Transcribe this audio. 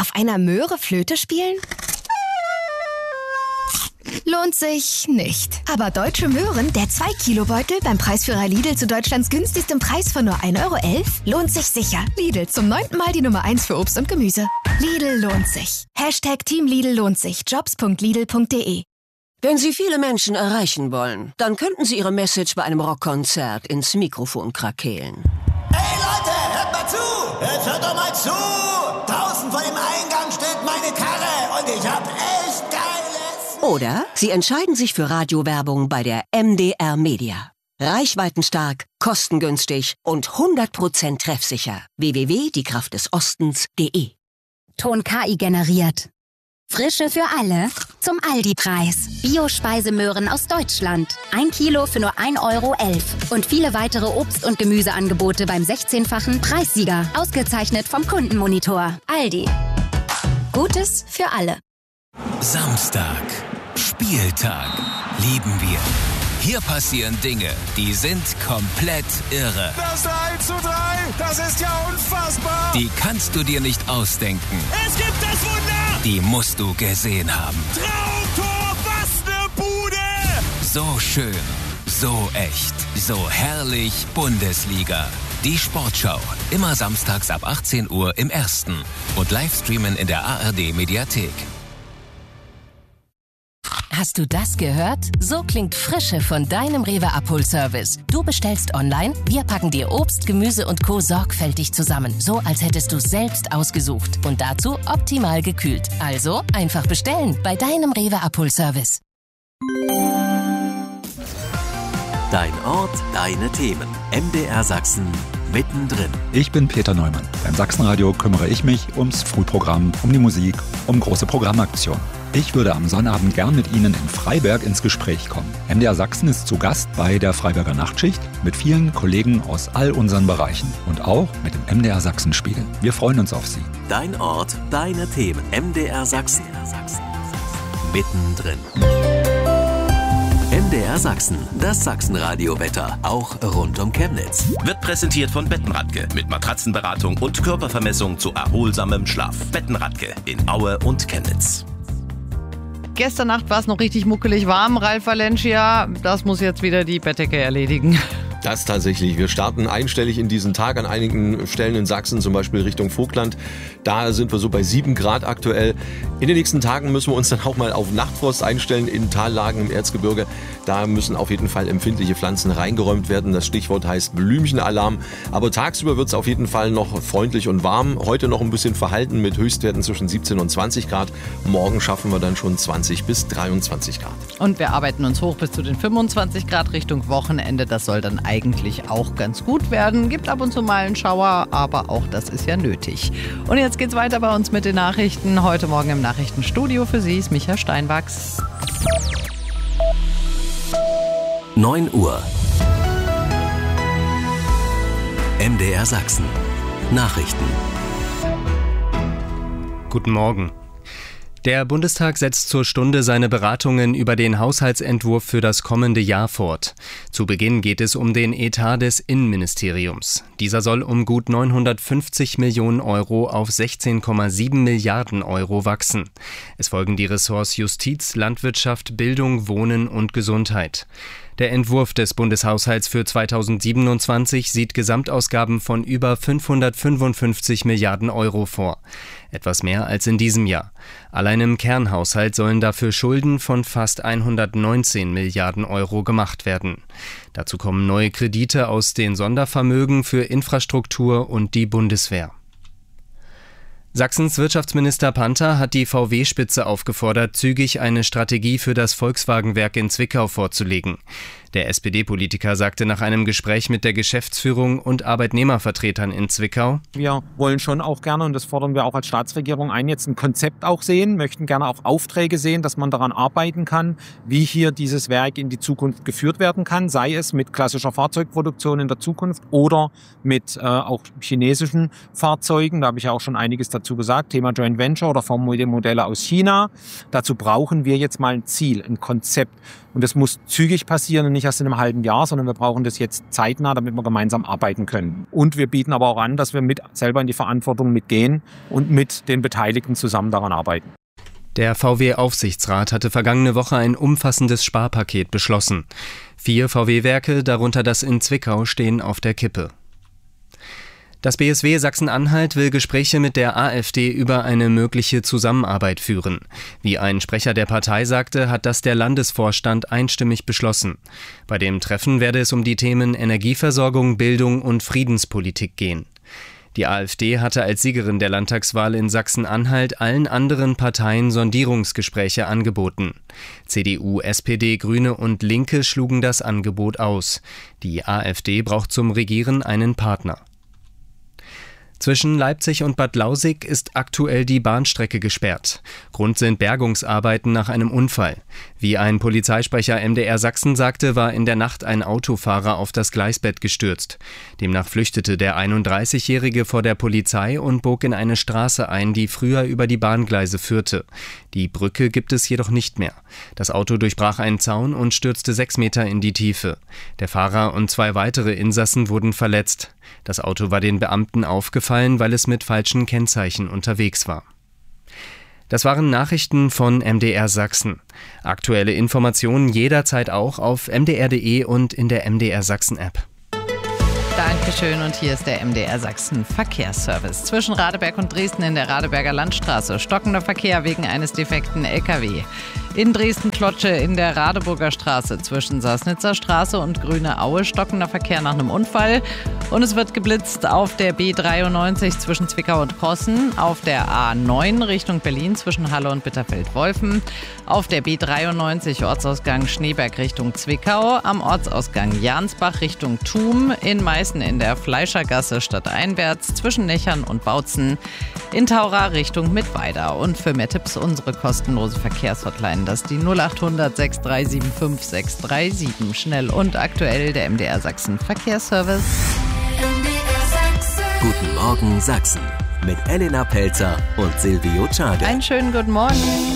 auf einer Möhre Flöte spielen? Lohnt sich nicht. Aber Deutsche Möhren, der 2-Kilo-Beutel beim Preisführer Lidl zu Deutschlands günstigstem Preis von nur 1,11 € lohnt sich sicher. Lidl, zum 9. Mal die Nummer 1 für Obst und Gemüse. Lidl lohnt sich. #Team Lidl lohnt sich. Jobs.lidl.de. Wenn Sie viele Menschen erreichen wollen, dann könnten Sie Ihre Message bei einem Rockkonzert ins Mikrofon krakeelen. Hey Leute, hört mal zu! Jetzt hört doch mal zu! Draußen vor dem Eingang steht meine Karre und ich hab echt geiles... Oder Sie entscheiden sich für Radiowerbung bei der MDR Media. Reichweitenstark, kostengünstig und 100% treffsicher. www.diekraftdesostens.de. Ton KI generiert. Frische für alle zum Aldi-Preis. Bio-Speisemöhren aus Deutschland. 1 Kilo für nur 1,11 € und viele weitere Obst- und Gemüseangebote beim 16-fachen Preissieger. Ausgezeichnet vom Kundenmonitor. Aldi. Gutes für alle. Samstag. Spieltag. Lieben wir. Hier passieren Dinge, die sind komplett irre. Das 3:3, das ist ja unfassbar. Die kannst du dir nicht ausdenken. Es gibt das Wunder. Die musst du gesehen haben. Traumtor, was ne Bude. So schön, so echt, so herrlich Bundesliga. Die Sportschau, immer samstags ab 18 Uhr im Ersten und Livestreamen in der ARD-Mediathek. Hast du das gehört? So klingt Frische von deinem Rewe-Abholservice. Du bestellst online, wir packen dir Obst, Gemüse und Co. sorgfältig zusammen. So, als hättest du es selbst ausgesucht. Und dazu optimal gekühlt. Also einfach bestellen bei deinem Rewe-Abholservice. Dein Ort, deine Themen. MDR Sachsen. Mittendrin. Ich bin Peter Neumann. Beim Sachsenradio kümmere ich mich ums Frühprogramm, um die Musik, um große Programmaktionen. Ich würde am Sonnabend gern mit Ihnen in Freiberg ins Gespräch kommen. MDR Sachsen ist zu Gast bei der Freiberger Nachtschicht mit vielen Kollegen aus all unseren Bereichen und auch mit dem MDR Sachsen-Spiegel. Wir freuen uns auf Sie. Dein Ort, deine Themen. MDR Sachsen. Mittendrin. MDR Sachsen, das Sachsenradio-Wetter, auch rund um Chemnitz. Wird präsentiert von Bettenradke mit Matratzenberatung und Körpervermessung zu erholsamem Schlaf. Bettenradke in Aue und Chemnitz. Gestern Nacht war es noch richtig muckelig warm, Ralf Valencia. Das muss jetzt wieder die Bettdecke erledigen. Das tatsächlich. Wir starten einstellig in diesen Tag an einigen Stellen in Sachsen, zum Beispiel Richtung Vogtland. Da sind wir so bei 7 Grad aktuell. In den nächsten Tagen müssen wir uns dann auch mal auf Nachtfrost einstellen in Tallagen im Erzgebirge. Da müssen auf jeden Fall empfindliche Pflanzen reingeräumt werden. Das Stichwort heißt Blümchenalarm. Aber tagsüber wird es auf jeden Fall noch freundlich und warm. Heute noch ein bisschen verhalten mit Höchstwerten zwischen 17 und 20 Grad. Morgen schaffen wir dann schon 20 bis 23 Grad. Und wir arbeiten uns hoch bis zu den 25 Grad Richtung Wochenende. Das soll dann eigentlich auch ganz gut werden. Gibt ab und zu mal einen Schauer, aber auch das ist ja nötig. Und jetzt geht's weiter bei uns mit den Nachrichten. Heute Morgen im Nachrichtenstudio für Sie ist Micha Steinwachs. 9 Uhr. MDR Sachsen. Nachrichten. Guten Morgen. Der Bundestag setzt zur Stunde seine Beratungen über den Haushaltsentwurf für das kommende Jahr fort. Zu Beginn geht es um den Etat des Innenministeriums. Dieser soll um gut 950 Millionen Euro auf 16,7 Milliarden Euro wachsen. Es folgen die Ressorts Justiz, Landwirtschaft, Bildung, Wohnen und Gesundheit. Der Entwurf des Bundeshaushalts für 2027 sieht Gesamtausgaben von über 555 Milliarden Euro vor. Etwas mehr als in diesem Jahr. Allein im Kernhaushalt sollen dafür Schulden von fast 119 Milliarden Euro gemacht werden. Dazu kommen neue Kredite aus den Sondervermögen für Infrastruktur und die Bundeswehr. Sachsens Wirtschaftsminister Panther hat die VW-Spitze aufgefordert, zügig eine Strategie für das Volkswagen-Werk in Zwickau vorzulegen. Der SPD-Politiker sagte nach einem Gespräch mit der Geschäftsführung und Arbeitnehmervertretern in Zwickau: Wir wollen schon auch gerne, und das fordern wir auch als Staatsregierung ein, jetzt ein Konzept auch sehen, möchten gerne auch Aufträge sehen, dass man daran arbeiten kann, wie hier dieses Werk in die Zukunft geführt werden kann, sei es mit klassischer Fahrzeugproduktion in der Zukunft oder mit auch chinesischen Fahrzeugen. Da habe ich ja auch schon einiges dazu gesagt, Thema Joint Venture oder Modelle aus China. Dazu brauchen wir jetzt mal ein Ziel, ein Konzept. Und das muss zügig passieren und nicht nicht erst in einem halben Jahr, sondern wir brauchen das jetzt zeitnah, damit wir gemeinsam arbeiten können. Und wir bieten aber auch an, dass wir selber in die Verantwortung mitgehen und mit den Beteiligten zusammen daran arbeiten. Der VW-Aufsichtsrat hatte vergangene Woche ein umfassendes Sparpaket beschlossen. 4 VW-Werke, darunter das in Zwickau, stehen auf der Kippe. Das BSW Sachsen-Anhalt will Gespräche mit der AfD über eine mögliche Zusammenarbeit führen. Wie ein Sprecher der Partei sagte, hat das der Landesvorstand einstimmig beschlossen. Bei dem Treffen werde es um die Themen Energieversorgung, Bildung und Friedenspolitik gehen. Die AfD hatte als Siegerin der Landtagswahl in Sachsen-Anhalt allen anderen Parteien Sondierungsgespräche angeboten. CDU, SPD, Grüne und Linke schlugen das Angebot aus. Die AfD braucht zum Regieren einen Partner. Zwischen Leipzig und Bad Lausick ist aktuell die Bahnstrecke gesperrt. Grund sind Bergungsarbeiten nach einem Unfall. Wie ein Polizeisprecher MDR Sachsen sagte, war in der Nacht ein Autofahrer auf das Gleisbett gestürzt. Demnach flüchtete der 31-Jährige vor der Polizei und bog in eine Straße ein, die früher über die Bahngleise führte. Die Brücke gibt es jedoch nicht mehr. Das Auto durchbrach einen Zaun und stürzte 6 Meter in die Tiefe. Der Fahrer und 2 weitere Insassen wurden verletzt. Das Auto war den Beamten aufgefallen, weil es mit falschen Kennzeichen unterwegs war. Das waren Nachrichten von MDR Sachsen. Aktuelle Informationen jederzeit auch auf mdr.de und in der MDR Sachsen App. Dankeschön, und hier ist der MDR Sachsen Verkehrsservice. Zwischen Radeberg und Dresden in der Radeberger Landstraße stockender Verkehr wegen eines defekten LKW. In Dresden-Klotsche in der Radeburger Straße zwischen Sassnitzer Straße und Grüne Aue stockender Verkehr nach einem Unfall. Und es wird geblitzt auf der B93 zwischen Zwickau und Possen, auf der A9 Richtung Berlin zwischen Halle und Bitterfeld-Wolfen, auf der B93 Ortsausgang Schneeberg Richtung Zwickau, am Ortsausgang Jansbach Richtung Thum, in Meißen in der Fleischergasse stadteinwärts zwischen Nechern und Bautzen, in Taura Richtung Mittweida. Und für mehr Tipps unsere kostenlose Verkehrshotline, das ist die 0800 6375 637. Schnell und aktuell der MDR Sachsen Verkehrsservice. Guten Morgen Sachsen mit Elena Pelzer und Silvio Czade. Einen schönen guten Morgen.